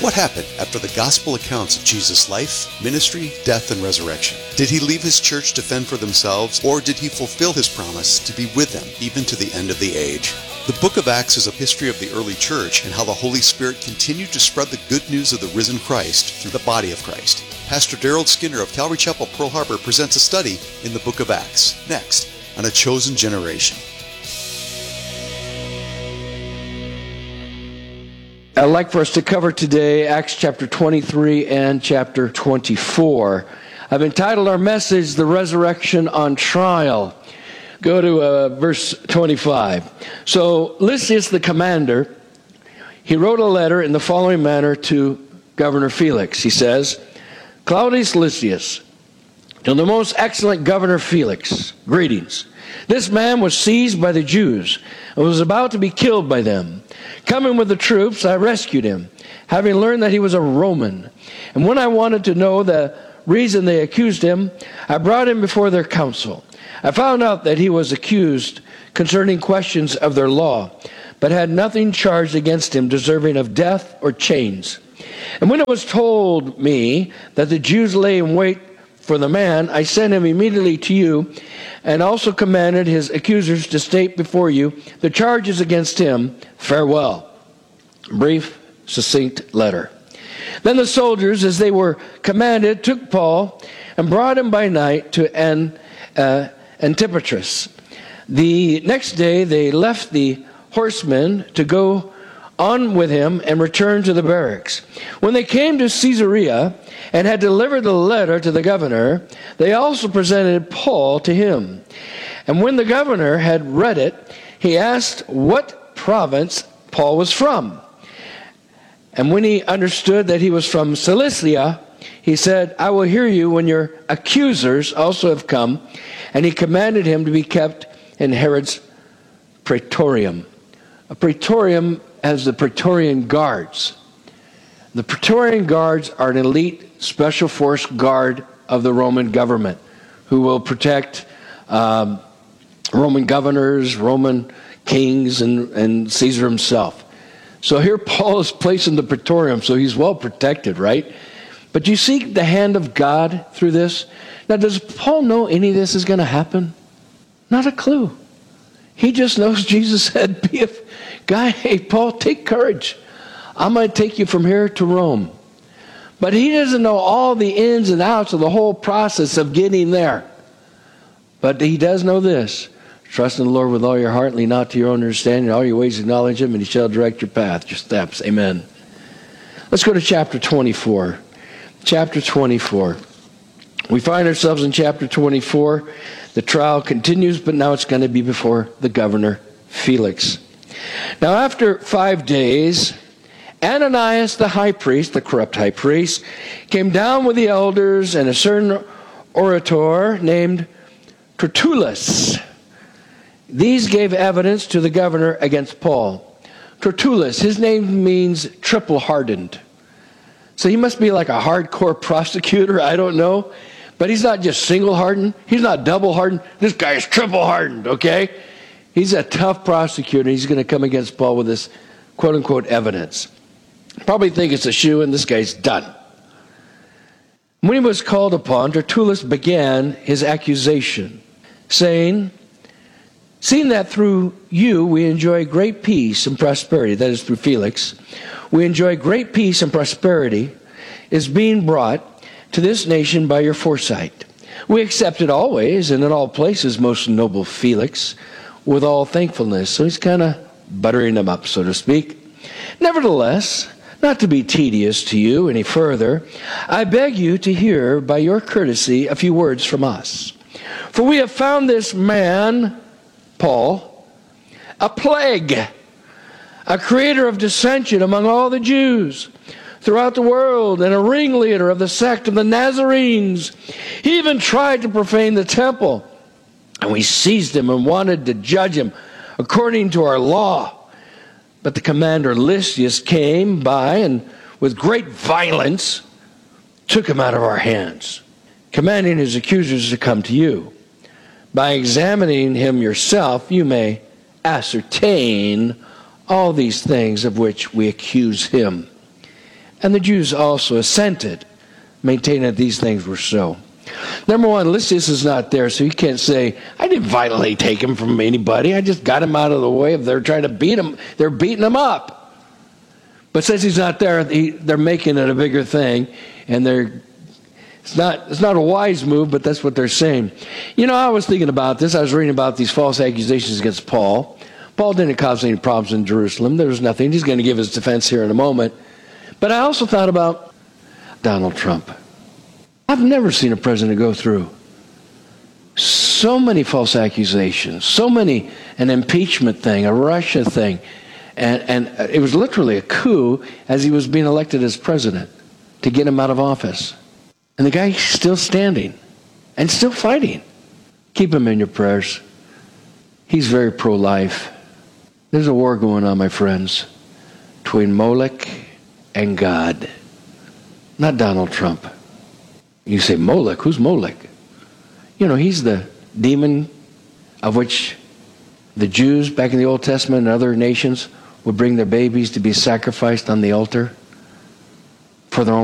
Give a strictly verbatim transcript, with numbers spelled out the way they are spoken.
What happened after the gospel accounts of Jesus' life, ministry, death, and resurrection? Did he leave his church to fend for themselves, or did he fulfill his promise to be with them even to the end of the age? The book of Acts is a history of the early church and how the Holy Spirit continued to spread the good news of the risen Christ through the body of Christ. Pastor Daryl Skinner of Calvary Chapel, Pearl Harbor presents a study in the book of Acts, next on A Chosen Generation. I'd like for us to cover today Acts chapter twenty-three and chapter twenty-four. I've entitled our message, The Resurrection on Trial. Go to uh, verse twenty-five. So Lysias the commander, he wrote a letter in the following manner to Governor Felix. He says, Claudius Lysias, to the most excellent Governor Felix, greetings. This man was seized by the Jews and was about to be killed by them. Coming with the troops, I rescued him, having learned that he was a Roman. And when I wanted to know the reason they accused him, I brought him before their council. I found out that he was accused concerning questions of their law, but had nothing charged against him deserving of death or chains. And when it was told me that the Jews lay in wait for the man, I sent him immediately to you, and also commanded his accusers to state before you the charges against him. Farewell. Brief, succinct letter. Then the soldiers, as they were commanded, took Paul and brought him by night to An, uh, Antipatris. The next day they left the horsemen to go on with him and returned to the barracks. When they came to Caesarea and had delivered the letter to the governor, they also presented Paul to him. And when the governor had read it, he asked what province Paul was from. And when he understood that he was from Cilicia, he said, I will hear you when your accusers also have come. And he commanded him to be kept in Herod's praetorium. A praetorium has the Praetorian Guards. The Praetorian Guards are an elite special force guard of the Roman government who will protect um, Roman governors, Roman kings, and, and Caesar himself. So here Paul is placed in the Praetorium, so he's well protected, right? But you see the hand of God through this? Now, does Paul know any of this is going to happen? Not a clue. He just knows Jesus said, be a guy, hey, Paul, take courage. I'm going to take you from here to Rome. But he doesn't know all the ins and outs of the whole process of getting there. But he does know this. Trust in the Lord with all your heart, lean not to your own understanding, in all your ways acknowledge him, and he shall direct your path, your steps. Amen. Let's go to chapter twenty-four. Chapter twenty-four. We find ourselves in chapter twenty-four. The trial continues, but now it's going to be before the governor, Felix. Now after five days, Ananias the high priest, the corrupt high priest, came down with the elders and a certain orator named Tertullus. These gave evidence to the governor against Paul. Tertullus, his name means triple hardened. So he must be like a hardcore prosecutor, I don't know. But he's not just single hardened. He's not double hardened. This guy is triple hardened, okay? He's a tough prosecutor. He's going to come against Paul with this quote-unquote evidence. Probably think it's a shoe and this guy's done. When he was called upon, Tertullus began his accusation, saying, seeing that through you we enjoy great peace and prosperity, that is through Felix, we enjoy great peace and prosperity is being brought to this nation by your foresight. We accept it always and in all places, most noble Felix, with all thankfulness. So he's kind of buttering them up, so to speak. Nevertheless, not to be tedious to you any further, I beg you to hear by your courtesy a few words from us. For we have found this man, Paul, a plague, a creator of dissension among all the Jews throughout the world, and a ringleader of the sect of the Nazarenes. He even tried to profane the temple, and we seized him and wanted to judge him according to our law. But the commander Lysias came by and with great violence took him out of our hands, commanding his accusers to come to you. By examining him yourself, you may ascertain all these things of which we accuse him. And the Jews also assented, maintaining that these things were so. Number one, Lysias is not there, so you can't say, I didn't violently take him from anybody. I just got him out of the way. If they're trying to beat him, they're beating him up. But since he's not there, he, they're making it a bigger thing, and they're It's not, it's not a wise move, but that's what they're saying. You know, I was thinking about this. I was reading about these false accusations against Paul. Paul didn't cause any problems in Jerusalem. There was nothing. He's going to give his defense here in a moment. But I also thought about Donald Trump. I've never seen a president go through so many false accusations, so many, an impeachment thing, a Russia thing. And, and it was literally a coup as he was being elected as president to get him out of office. And the guy's still standing and still fighting. Keep him in your prayers. He's very pro-life. There's a war going on, my friends, between Molech and God. Not Donald Trump. You say, Molech? Who's Molech? You know, he's the demon of which the Jews back in the Old Testament and other nations would bring their babies to be sacrificed on the altar for their own